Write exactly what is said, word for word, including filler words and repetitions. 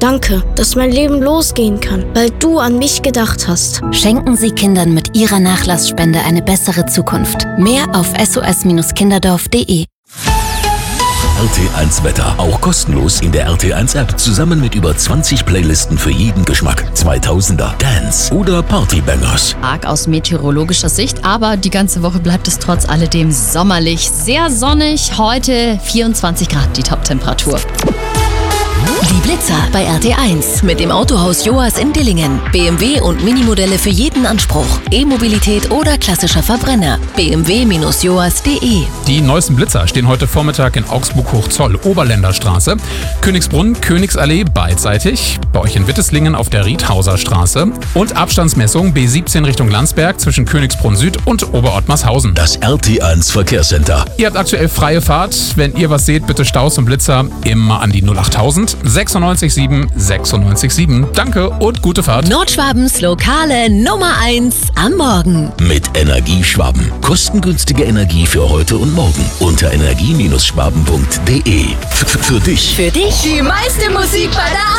Danke, dass mein Leben losgehen kann, weil du an mich gedacht hast. Schenken Sie Kindern mit Ihrer Nachlassspende eine bessere Zukunft. Mehr auf s o s kinderdorf punkt d e. R T eins Wetter, auch kostenlos in der R T eins App, zusammen mit über zwanzig Playlisten für jeden Geschmack. zweitausender, Dance oder Partybangers. Arg aus meteorologischer Sicht, aber die ganze Woche bleibt es trotz alledem sommerlich. Sehr sonnig, heute vierundzwanzig Grad die Toptemperatur. Die Blitzer bei R T eins mit dem Autohaus Joas in Dillingen. B M W und Minimodelle für jeden Anspruch. E-Mobilität oder klassischer Verbrenner. b m w Bindestrich joas punkt d e. Die neuesten Blitzer stehen heute Vormittag in Augsburg-Hochzoll, Oberländerstraße, Königsbrunn, Königsallee beidseitig, bei euch in Witteslingen auf der Riedhauser Straße und Abstandsmessung B siebzehn Richtung Landsberg zwischen Königsbrunn Süd und Oberottmarshausen. Das R T eins Verkehrscenter. Ihr habt aktuell freie Fahrt. Wenn ihr was seht, bitte Staus und Blitzer immer an die null achttausend sechsundneunzig sieben sechsundneunzig sieben. Danke und gute Fahrt. Nordschwabens lokale Nummer eins am Morgen. Mit Energieschwaben. Kostengünstige Energie für heute und morgen. Unter energie Bindestrich schwaben punkt d e. F- Für dich. Für dich Die meiste Musik bei der